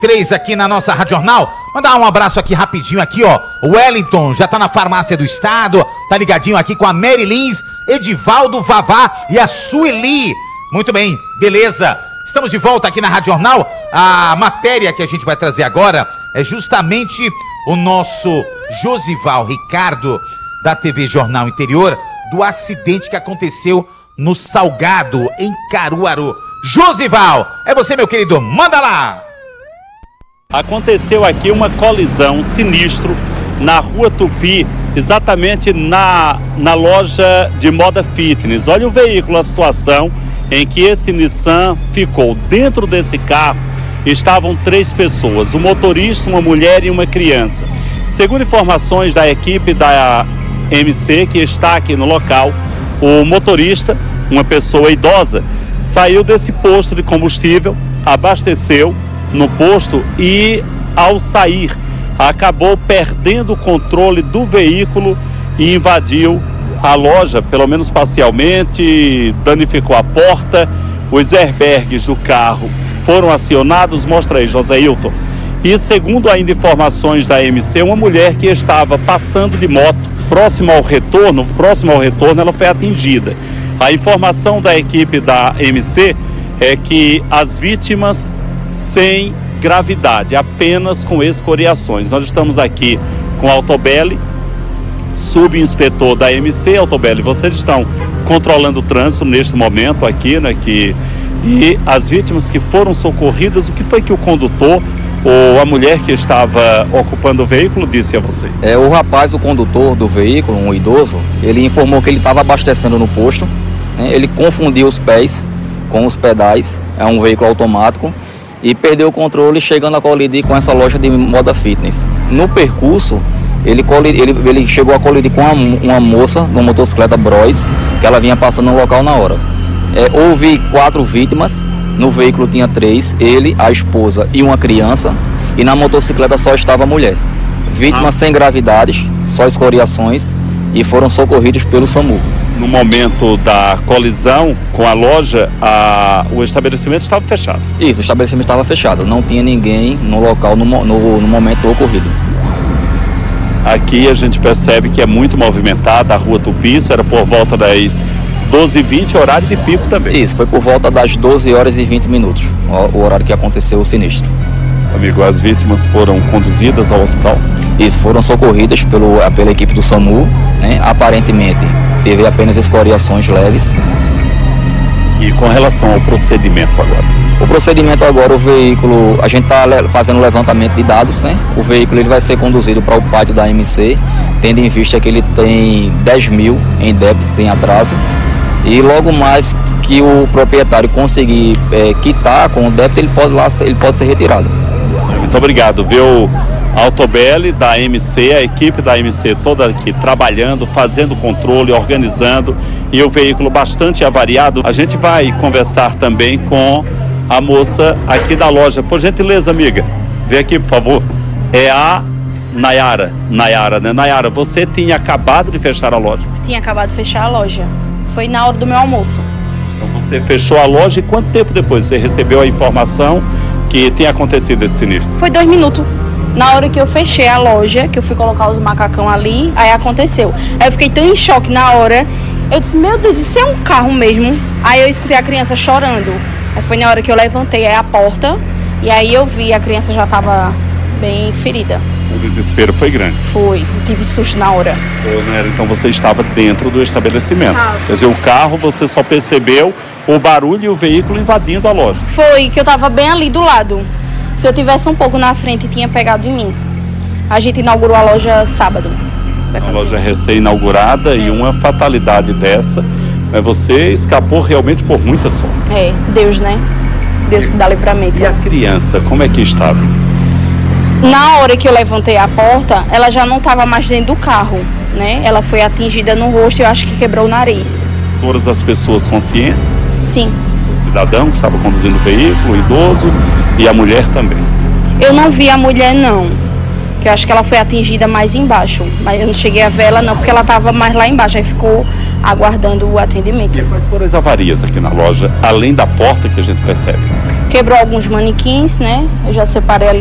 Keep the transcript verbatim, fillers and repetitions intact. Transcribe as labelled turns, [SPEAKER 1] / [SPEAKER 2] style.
[SPEAKER 1] Três aqui na nossa Rádio Jornal. Mandar um abraço aqui rapidinho aqui, ó. O Wellington já tá na farmácia do estado, tá ligadinho aqui com a Mary Lins, Edivaldo Vavá e a Sueli. Muito bem, beleza. Estamos de volta aqui na Rádio Jornal. A matéria que a gente vai trazer agora é justamente o nosso Josival Ricardo, da T V Jornal Interior, do acidente que aconteceu no Salgado, em Caruaru. Josival, é você, meu querido, manda lá!
[SPEAKER 2] Aconteceu aqui uma colisão sinistro na Rua Tupi, exatamente na, na loja de moda fitness. Olha o veículo, a situação em que esse Nissan ficou. Dentro desse carro estavam três pessoas, um motorista, uma mulher e uma criança. Segundo informações da equipe da M C que está aqui no local, o motorista, uma pessoa idosa, saiu desse posto de combustível, abasteceu no posto e, ao sair, acabou perdendo o controle do veículo e invadiu a loja, pelo menos parcialmente, danificou a porta. Os airbags do carro foram acionados. Mostra aí, José Hilton. E segundo ainda informações da M C, uma mulher que estava passando de moto próximo ao retorno, próximo ao retorno, ela foi atingida. A informação da equipe da M C é que as vítimas sem gravidade, apenas com escoriações. Nós estamos aqui com a Altobelli, subinspetor da M C. Altobelli, vocês estão controlando o trânsito neste momento aqui, né? Que, e as vítimas que foram socorridas, o que foi que o condutor ou a mulher que estava ocupando o veículo disse a vocês?
[SPEAKER 3] É, o rapaz, o condutor do veículo, um idoso, ele informou que ele estava abastecendo no posto, né? Ele confundiu os pés com os pedais, é um veículo automático, e perdeu o controle, chegando a colidir com essa loja de moda fitness. No percurso, ele, ele, ele chegou a colidir com uma, uma moça numa motocicleta Bros, que ela vinha passando no local na hora. É, houve quatro vítimas, no veículo tinha três, ele, a esposa e uma criança, e na motocicleta só estava a mulher. Vítimas ah. sem gravidades, só escoriações, e foram socorridos pelo SAMU.
[SPEAKER 2] No momento da colisão com a loja, a, o estabelecimento estava fechado.
[SPEAKER 3] Isso, o estabelecimento estava fechado, não tinha ninguém no local no, no, no momento do ocorrido.
[SPEAKER 2] Aqui a gente percebe que é muito movimentada a Rua Tupi, isso era por volta das doze e vinte, horário de pico também.
[SPEAKER 3] Isso, foi por volta das doze horas e vinte minutos, o, o horário que aconteceu o sinistro.
[SPEAKER 2] Amigo, as vítimas foram conduzidas ao hospital?
[SPEAKER 3] Isso, foram socorridas pelo, pela equipe do SAMU, né? Aparentemente teve apenas escoriações leves.
[SPEAKER 2] E com relação ao procedimento agora?
[SPEAKER 3] O procedimento agora, o veículo, a gente está fazendo o levantamento de dados, né? O veículo ele vai ser conduzido para o pátio da M C, tendo em vista que ele tem dez mil em débitos em atraso. E logo mais que o proprietário conseguir é, quitar com o débito, ele pode, lá, ele pode ser retirado.
[SPEAKER 2] Muito obrigado, viu? Altobelli da M C, a equipe da M C toda aqui trabalhando, fazendo controle, organizando, e o veículo bastante avariado. A gente vai conversar também com a moça aqui da loja. Por gentileza, amiga, vem aqui, por favor. É a Nayara. Nayara, né? Nayara, você tinha acabado de fechar a loja?
[SPEAKER 4] Tinha acabado de fechar a loja. Foi na hora do meu almoço.
[SPEAKER 2] Então você fechou a loja e quanto tempo depois você recebeu a informação que tinha acontecido esse sinistro?
[SPEAKER 4] Foi dois minutos. Na hora que eu fechei a loja, que eu fui colocar os macacão ali, aí aconteceu. Aí eu fiquei tão em choque na hora, eu disse, meu Deus, isso é um carro mesmo? Aí eu escutei a criança chorando. Aí foi na hora que eu levantei a porta, e aí eu vi, a criança já estava bem ferida.
[SPEAKER 2] O desespero foi grande?
[SPEAKER 4] Foi, tive susto na hora.
[SPEAKER 2] Então você estava dentro do estabelecimento.
[SPEAKER 4] Ah.
[SPEAKER 2] Quer dizer, o carro você só percebeu o barulho e o veículo invadindo a loja.
[SPEAKER 4] Foi, que eu estava bem ali do lado. Se eu tivesse um pouco na frente, tinha pegado em mim. A gente inaugurou a loja sábado.
[SPEAKER 2] A loja recém-inaugurada, é. E uma fatalidade dessa, né, você escapou realmente por muita sorte.
[SPEAKER 4] É, Deus, né? Deus que dá livramento.
[SPEAKER 2] E a criança, como é que estava?
[SPEAKER 4] Na hora que eu levantei a porta, ela já não estava mais dentro do carro, né? Ela foi atingida no rosto e eu acho que quebrou o nariz.
[SPEAKER 2] Todas as pessoas conscientes?
[SPEAKER 4] Sim.
[SPEAKER 2] O cidadão que estava conduzindo o veículo, o idoso e a mulher também?
[SPEAKER 4] Eu não vi a mulher, não. Que eu acho que ela foi atingida mais embaixo. Mas eu não cheguei a ver ela, não, porque ela estava mais lá embaixo. Aí ficou aguardando o atendimento.
[SPEAKER 2] E quais foram as avarias aqui na loja, além da porta que a gente percebe?
[SPEAKER 4] Quebrou alguns manequins, né? Eu já separei ali